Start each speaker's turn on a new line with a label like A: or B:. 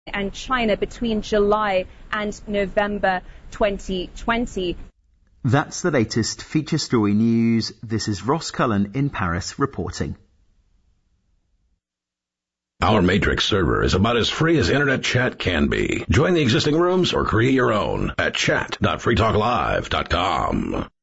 A: and China between July and November 2020.
B: That's the latest feature story news. This is Ross Cullen in Paris reporting.
C: Our Matrix server is about as free as internet chat can be. Join the existing rooms or create your own at chat.freetalklive.com.